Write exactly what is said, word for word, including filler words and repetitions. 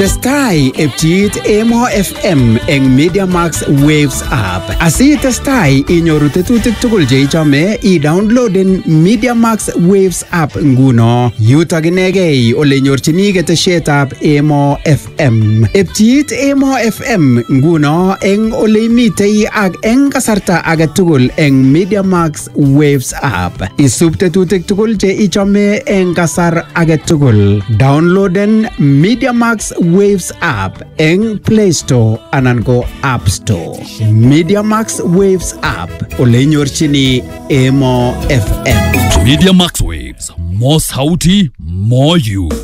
Testai epchiit Emo F M eng Media Max Waves app. Asi testai inyoru tetutik tugul che ichome, i-downloaden Media Max Waves app nguno. Yutok inegei ole nyorchini ketesietab Emo F M. Epchiit Emo F M nguno eng ole imitei ak eng kasarta age tugul eng Media Max Waves app. Isub tetutik tugul che ichome eng kasar age tugul. Downloaden Media Max Waves app eng Play Store anan ko App Store. Media Max Waves app ole nyorchini Emo F M. Media Max Waves, more sauti, more you.